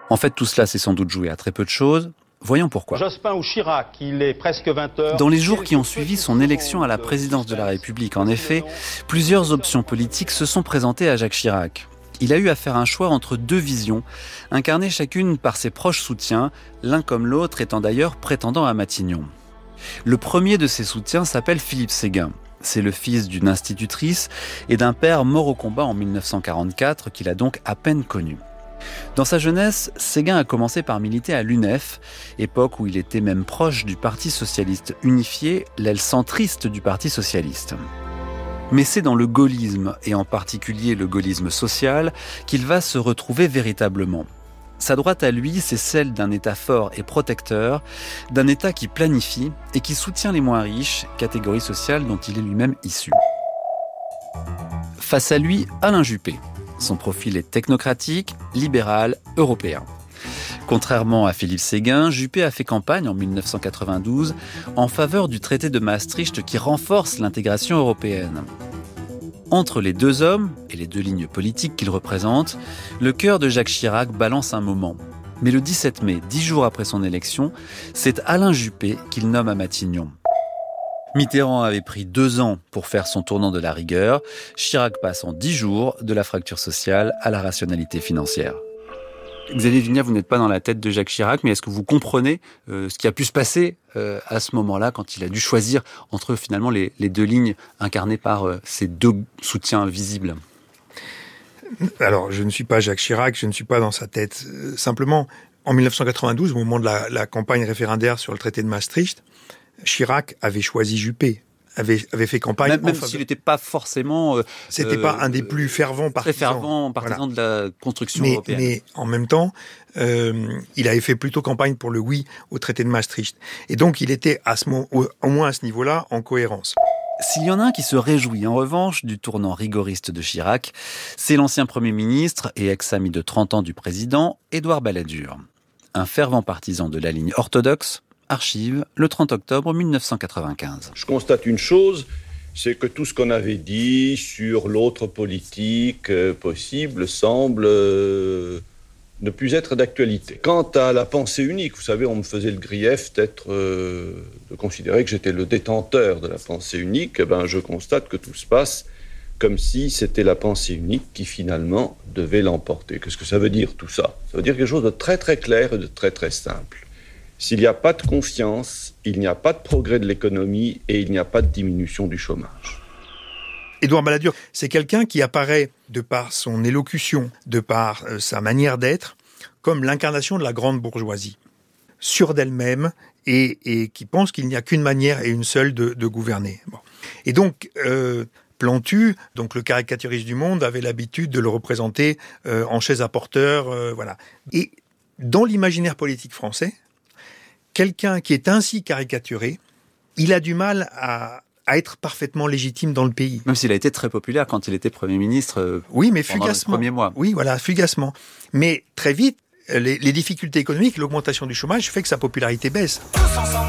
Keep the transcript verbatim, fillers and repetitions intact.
En fait, tout cela s'est sans doute joué à très peu de choses. Voyons pourquoi. Jospin ou Chirac, il est presque vingt heures. Dans les jours qui ont suivi son élection à la présidence de la République, en effet, plusieurs options politiques se sont présentées à Jacques Chirac. Il a eu à faire un choix entre deux visions, incarnées chacune par ses proches soutiens, l'un comme l'autre étant d'ailleurs prétendant à Matignon. Le premier de ses soutiens s'appelle Philippe Séguin. C'est le fils d'une institutrice et d'un père mort au combat en mille neuf cent quarante-quatre qu'il a donc à peine connu. Dans sa jeunesse, Séguin a commencé par militer à l'U N E F, époque où il était même proche du Parti socialiste unifié, l'aile centriste du Parti socialiste. Mais c'est dans le gaullisme, et en particulier le gaullisme social, qu'il va se retrouver véritablement. Sa droite à lui, c'est celle d'un État fort et protecteur, d'un État qui planifie et qui soutient les moins riches, catégorie sociale dont il est lui-même issu. Face à lui, Alain Juppé. Son profil est technocratique, libéral, européen. Contrairement à Philippe Séguin, Juppé a fait campagne en mille neuf cent quatre-vingt-douze en faveur du traité de Maastricht qui renforce l'intégration européenne. Entre les deux hommes et les deux lignes politiques qu'ils représentent, le cœur de Jacques Chirac balance un moment. Mais le dix-sept mai, dix jours après son élection, c'est Alain Juppé qu'il nomme à Matignon. Mitterrand avait pris deux ans pour faire son tournant de la rigueur. Chirac passe en dix jours de la fracture sociale à la rationalité financière. Xavier Vignat, vous n'êtes pas dans la tête de Jacques Chirac, mais est-ce que vous comprenez euh, ce qui a pu se passer euh, à ce moment-là, quand il a dû choisir entre finalement les, les deux lignes incarnées par euh, ces deux soutiens visibles ? Alors, je ne suis pas Jacques Chirac, je ne suis pas dans sa tête. Euh, simplement, en mille neuf cent quatre-vingt-douze, au moment de la, la campagne référendaire sur le traité de Maastricht, Chirac avait choisi Juppé, avait, avait fait campagne. Même, même s'il n'était pas forcément... Euh, C'était euh, pas un des plus fervents partisans. Très fervent partisan voilà. de la construction mais, européenne. Mais en même temps, euh, il avait fait plutôt campagne pour le oui au traité de Maastricht. Et donc, il était à ce moment, au, au moins à ce niveau-là en cohérence. S'il y en a un qui se réjouit en revanche du tournant rigoriste de Chirac, c'est l'ancien Premier ministre et ex-ami de trente ans du président, Édouard Balladur. Un fervent partisan de la ligne orthodoxe, Archives, le trente octobre mille neuf cent quatre-vingt-quinze. Je constate une chose, c'est que tout ce qu'on avait dit sur l'autre politique euh, possible semble euh, ne plus être d'actualité. Quant à la pensée unique, vous savez, on me faisait le grief d'être, euh, de considérer que j'étais le détenteur de la pensée unique. Eh ben, je constate que tout se passe comme si c'était la pensée unique qui finalement devait l'emporter. Qu'est-ce que ça veut dire tout ça ? Ça veut dire quelque chose de très très clair et de très très simple. S'il n'y a pas de confiance, il n'y a pas de progrès de l'économie et il n'y a pas de diminution du chômage. Édouard Balladur, c'est quelqu'un qui apparaît, de par son élocution, de par euh, sa manière d'être, comme l'incarnation de la grande bourgeoisie, sûre d'elle-même et, et qui pense qu'il n'y a qu'une manière et une seule de, de gouverner. Bon. Et donc, euh, Plantu, donc le caricaturiste du Monde, avait l'habitude de le représenter euh, en chaise à porteur, euh, voilà. Et dans l'imaginaire politique français, quelqu'un qui est ainsi caricaturé, il a du mal à, à être parfaitement légitime dans le pays. Même s'il a été très populaire quand il était Premier ministre euh, oui, mais pendant fugacement. les premiers mois. Oui, voilà, fugacement. Mais très vite, les, les difficultés économiques, l'augmentation du chômage fait que sa popularité baisse.